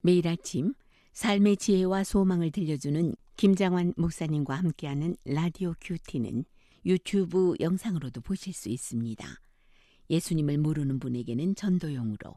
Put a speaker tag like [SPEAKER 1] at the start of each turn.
[SPEAKER 1] 매일 아침 삶의 지혜와 소망을 들려주는 김장환 목사님과 함께하는 라디오 큐티는 유튜브 영상으로도 보실 수 있습니다. 예수님을 모르는 분에게는 전도용으로,